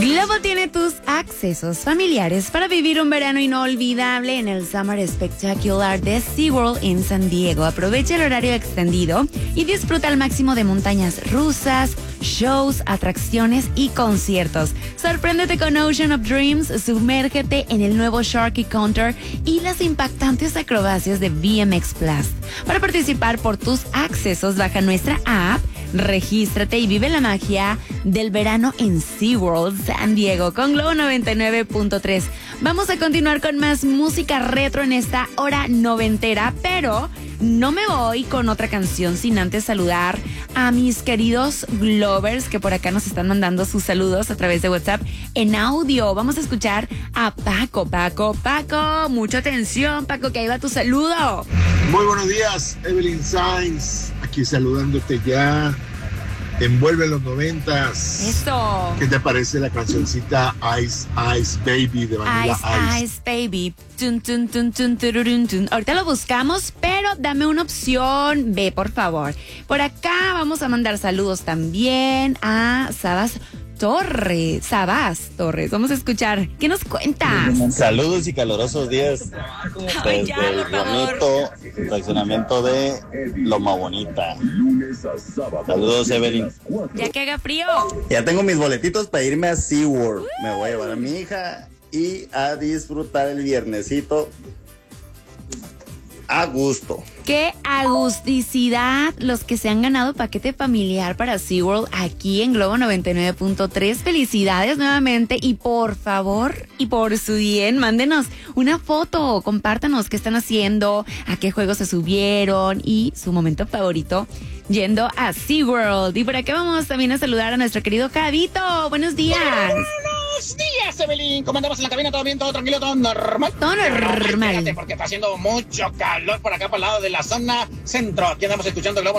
Globo tiene tus accesos familiares para vivir un verano inolvidable en el Summer Spectacular de SeaWorld en San Diego. Aprovecha el horario extendido y disfruta al máximo de montañas rusas, shows, atracciones y conciertos. Sorpréndete con Ocean of Dreams, sumérgete en el nuevo Sharky Counter y las impactantes acrobacias de BMX Plus. Para participar por tus accesos, baja nuestra app, regístrate y vive la magia del verano en SeaWorld San Diego con Globo 99.3. Vamos a continuar con más música retro en esta hora noventera, pero no me voy con otra canción sin antes saludar a mis queridos Glovers que por acá nos están mandando sus saludos a través de WhatsApp en audio. Vamos a escuchar a Paco, mucha atención, Paco, que ahí va tu saludo. Muy buenos días, Evelyn Sainz, aquí saludándote ya. Envuelve los 90s. Eso. ¿Qué te parece la cancioncita Ice Ice Baby de Vanilla Ice? Ice Baby. Tun, tun, tun, tun, tururun, tun. Ahorita lo buscamos, pero dame una opción B, por favor. Por acá vamos a mandar saludos también a Sabas Torres. Vamos a escuchar. ¿Qué nos cuentas? Saludos y calurosos días desde el bonito fraccionamiento de Loma Bonita. Saludos, Evelyn. Ya que haga frío. Ya tengo mis boletitos para irme a SeaWorld. Me voy a llevar a mi hija y a disfrutar el viernesito a gusto. Qué agusticidad los que se han ganado paquete familiar para SeaWorld aquí en Globo 99.3. Felicidades nuevamente y por favor y por su bien, mándenos una foto, compártanos qué están haciendo, a qué juegos se subieron y su momento favorito yendo a SeaWorld. Y por acá vamos también a saludar a nuestro querido Javito. Buenos días. Buenos días, Evelyn. ¿Cómo andamos en la cabina? ¿Todo bien? ¿Todo tranquilo? ¿Todo normal? Todo normal. Espérate, porque está haciendo mucho calor por acá, por el lado de la zona centro. Aquí andamos escuchando Globo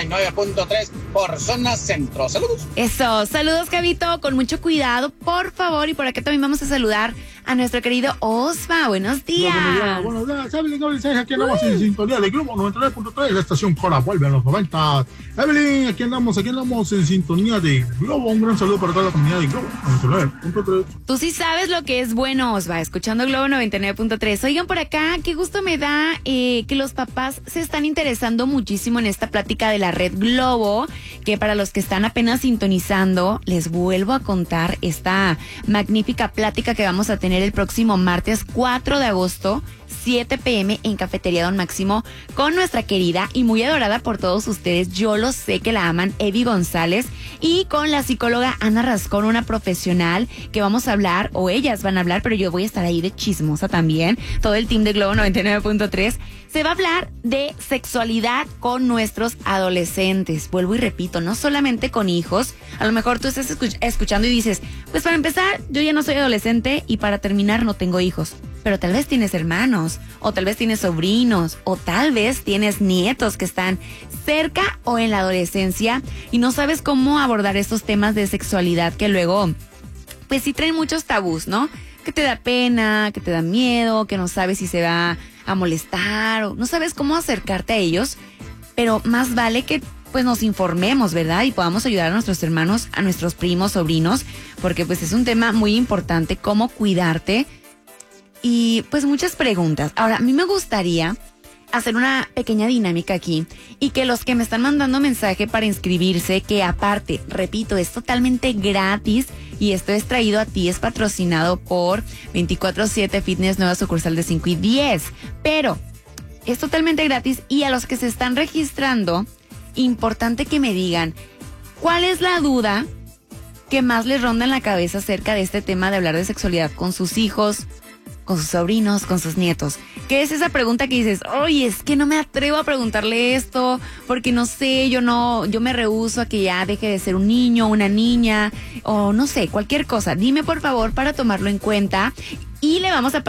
99.3 por zona centro. Saludos. Eso, saludos, Javito, con mucho cuidado, por favor. Y por acá también vamos a saludar a nuestro querido Osva. Buenos días. Buenos días, Evelyn. Aquí andamos en sintonía de Globo 99.3. La estación Cora vuelve a los 90. Evelyn, aquí andamos en sintonía de Globo. Un gran saludo para toda la comunidad de Globo 99.3. Tú sí sabes lo que es bueno, Osva, escuchando Globo 99.3. Oigan, por acá, qué gusto me da que los papás se están interesando muchísimo en esta plática de la red Globo, que para los que están apenas sintonizando, les vuelvo a contar esta magnífica plática que vamos a tener el próximo martes 4 de agosto, 7 p.m. en Cafetería Don Máximo, con nuestra querida y muy adorada por todos ustedes, yo lo sé que la aman, Evi González, y con la psicóloga Ana Rascón, una profesional que vamos a hablar, o ellas van a hablar, pero yo voy a estar ahí de chismosa también, todo el team de Globo 99.3, se va a hablar de sexualidad con nuestros adolescentes. Vuelvo y repito, no solamente con hijos, a lo mejor tú estás escuchando y dices, pues para empezar, yo ya no soy adolescente y para terminar no tengo hijos. Pero tal vez tienes hermanos, o tal vez tienes sobrinos, o tal vez tienes nietos que están cerca o en la adolescencia y no sabes cómo abordar estos temas de sexualidad que luego, pues sí traen muchos tabús, ¿no? Que te da pena, que te da miedo, que no sabes si se va a molestar, o no sabes cómo acercarte a ellos, pero más vale que pues nos informemos, ¿verdad? Y podamos ayudar a nuestros hermanos, a nuestros primos, sobrinos, porque pues es un tema muy importante, cómo cuidarte. Y pues muchas preguntas. Ahora, a mí me gustaría hacer una pequeña dinámica aquí y que los que me están mandando mensaje para inscribirse, que aparte, repito, es totalmente gratis y esto es traído a ti, es patrocinado por 24/7 Fitness, nueva sucursal de 5 y 10, pero es totalmente gratis y a los que se están registrando, importante que me digan cuál es la duda que más les ronda en la cabeza acerca de este tema de hablar de sexualidad con sus hijos, con sus sobrinos, con sus nietos. ¿Qué es esa pregunta que dices, oye, es que no me atrevo a preguntarle esto, porque no sé, yo me rehúso a que ya deje de ser un niño, una niña, o no sé, cualquier cosa? Dime por favor para tomarlo en cuenta y le vamos a